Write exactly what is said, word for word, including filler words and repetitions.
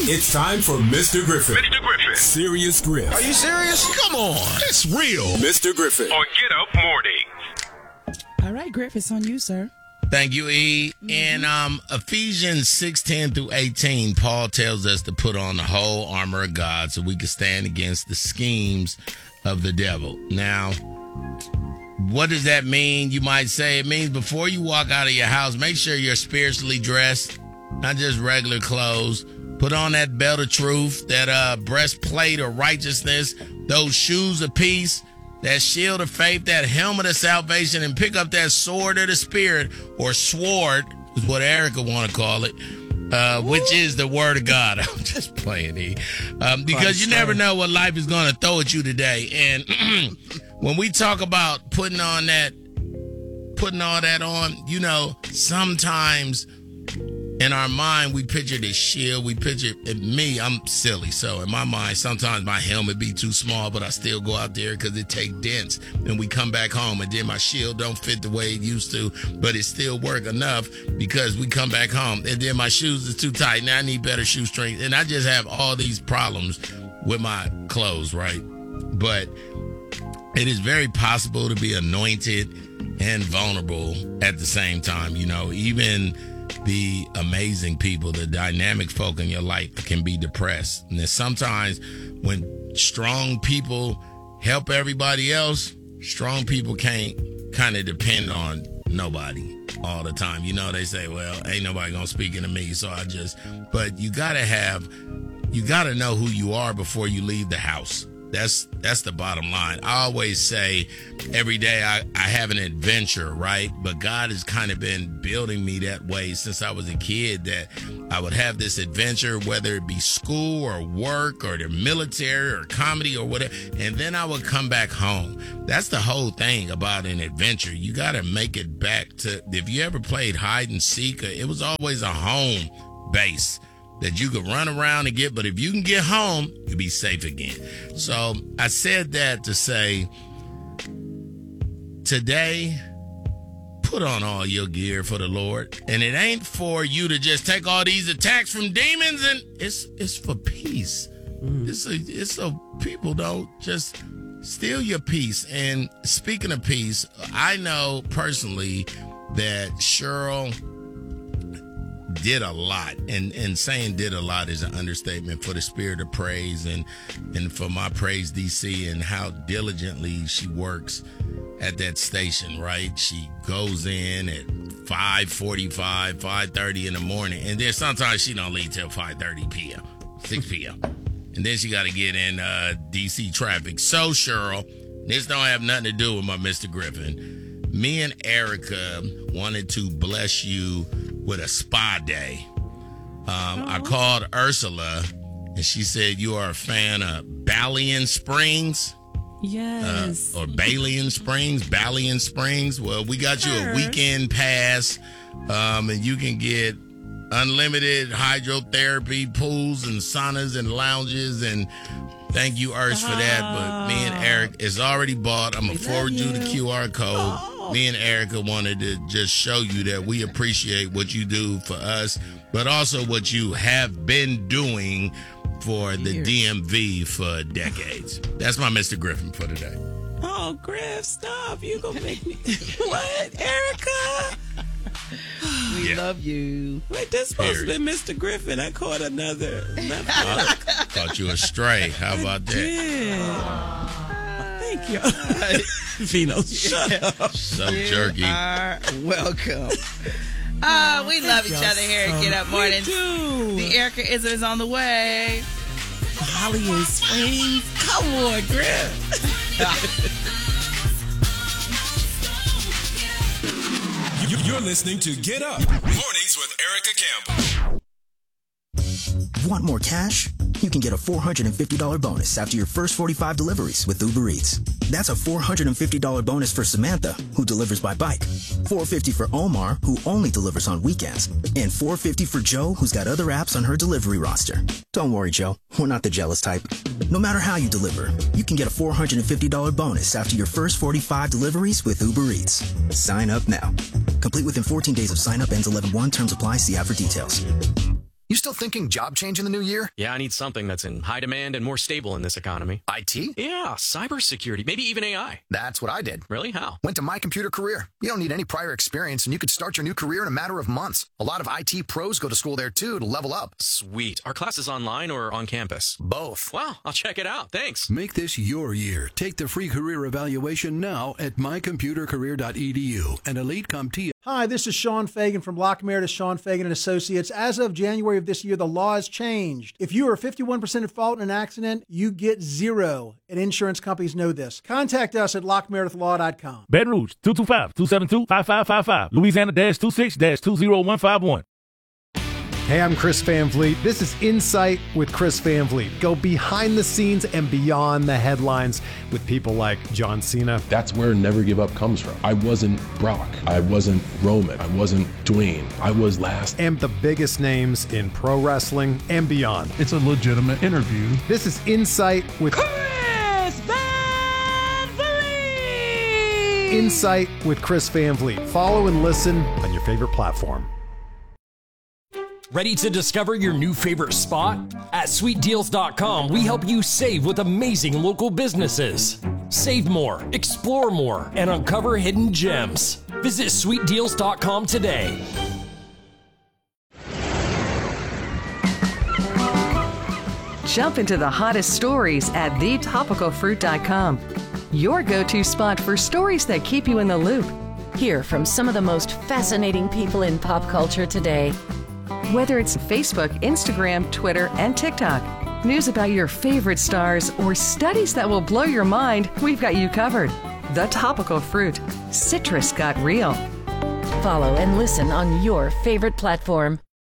It's time for Mister Griffin. Mister Griffin. Serious Griff. Are you serious? Come on. It's real. Mister Griffin. On Get Up Mornings. All right, Griff, it's on you, sir. Thank you, E. Mm-hmm. In um, Ephesians six ten through eighteen, Paul tells us to put on the whole armor of God so we can stand against the schemes of the devil. Now, what does that mean? You might say it means before you walk out of your house, make sure you're spiritually dressed, not just regular clothes. Put on that belt of truth, that uh, breastplate of righteousness, those shoes of peace, that shield of faith, that helmet of salvation, and pick up that sword of the Spirit, or sword is what Erica want to call it, uh, which is the word of God. I'm just playing, E. Um, because you never know what life is going to throw at you today. And when we talk about putting on that, putting all that on, you know, sometimes in our mind, we picture this shield. We picture it, me. I'm silly. So in my mind, sometimes my helmet be too small, but I still go out there because it take dents. And we come back home, and then my shield don't fit the way it used to, but it still work enough because we come back home. And then my shoes is too tight. Now I need better shoe strength. And I just have all these problems with my clothes, right? But it is very possible to be anointed and vulnerable at the same time. You know, even the amazing people, the dynamic folk in your life can be depressed. And then sometimes when strong people help everybody else, strong people can't kind of depend on nobody all the time. You know, they say, well, ain't nobody gonna speak into me, so I just, but you gotta have, you gotta know who you are before you leave the house. That's that's the bottom line. I always say every day I, I have an adventure, right? But God has kind of been building me that way since I was a kid, that I would have this adventure, whether it be school or work or the military or comedy or whatever, and then I would come back home. That's the whole thing about an adventure. You got to make it back to, if you ever played hide and seek, it was always a home base that you could run around and get, but if you can get home, you'll be safe again. So I said that to say, today, put on all your gear for the Lord. And it ain't for you to just take all these attacks from demons, and it's it's for peace. Mm. It's a, it's so people don't just steal your peace. And speaking of peace, I know personally that Cheryl did a lot, and and saying did a lot is an understatement, for the spirit of praise and and for my Praise D C and how diligently she works at that station, right? She goes in at five forty-five, five thirty in the morning, and then sometimes she don't leave till five thirty p.m., six p.m. and then she got to get in uh, D C traffic. So Cheryl, this don't have nothing to do with my Mister Griffin. Me and Erica wanted to bless you with a spa day. Um, oh. I called Ursula, and she said you are a fan of Balian Springs. Yes. Uh, or Balian Springs, Balian Springs. Well, we got you a weekend pass, um, and you can get unlimited hydrotherapy, pools and saunas and lounges, and thank you, Urs, for that. But me and Eric, it's already bought. I'm going to forward you. you the Q R code. Oh. Me and Erica wanted to just show you that we appreciate what you do for us, but also what you have been doing for the Years. D M V for decades. That's my Mister Griffin for today. Oh, Griff, stop. You gonna make me... What, Erica? We Yeah. love you. Wait, this supposed Period. to be Mister Griffin. I caught another. another I thought you were stray. How about that? Yeah. Thank you. Vino, shut up. So You jerky. are welcome. Uh, we love each other here at Get Up Mornings. We do. The Erica Ism is on the way. Holly and Springs. Come on, Griff. You're listening to Get Up Mornings with Erica Campbell. Want more cash? You can get a four hundred fifty dollars bonus after your first forty-five deliveries with Uber Eats. That's a four hundred fifty dollars bonus for Samantha, who delivers by bike, four hundred fifty dollars for Omar, who only delivers on weekends, and four hundred fifty dollars for Joe, who's got other apps on her delivery roster. Don't worry, Joe. We're not the jealous type. No matter how you deliver, you can get a four hundred fifty dollars bonus after your first forty-five deliveries with Uber Eats. Sign up now. Complete within fourteen days of sign up. Ends eleven one. Terms apply. See app for details. You still thinking job change in the new year? Yeah, I need something that's in high demand and more stable in this economy. I T? Yeah, cybersecurity, maybe even A I. That's what I did. Really? How? Went to My Computer Career. You don't need any prior experience, and you could start your new career in a matter of months. A lot of I T pros go to school there, too, to level up. Sweet. Are classes online or on campus? Both. Wow, I'll check it out. Thanks. Make this your year. Take the free career evaluation now at my computer career dot e d u and EliteCompT. Hi, this is Sean Fagan from Lock Meredith, Sean Fagan and Associates. As of January of this year, the law has changed. If you are fifty-one percent at fault in an accident, you get zero, and insurance companies know this. Contact us at lock meredith law dot com. Baton Rouge, two two five, two seven two, five five five five. Louisiana, two six, two zero one five one. Hey, I'm Chris Van Vliet. This is Insight with Chris Van Vliet. Go behind the scenes and beyond the headlines with people like John Cena. That's where Never Give Up comes from. I wasn't Brock. I wasn't Roman. I wasn't Dwayne. I was last. And the biggest names in pro wrestling and beyond. It's a legitimate interview. This is Insight with Chris Van Vliet. Insight with Chris Van Vliet. Follow and listen on your favorite platform. Ready to discover your new favorite spot? At sweet deals dot com, we help you save with amazing local businesses. Save more, explore more, and uncover hidden gems. Visit sweet deals dot com today. Jump into the hottest stories at the topical fruit dot com. Your go-to spot for stories that keep you in the loop. Hear from some of the most fascinating people in pop culture today. Whether it's Facebook, Instagram, Twitter, and TikTok, news about your favorite stars, or studies that will blow your mind, we've got you covered. The Topical Fruit. Citrus got real. Follow and listen on your favorite platform.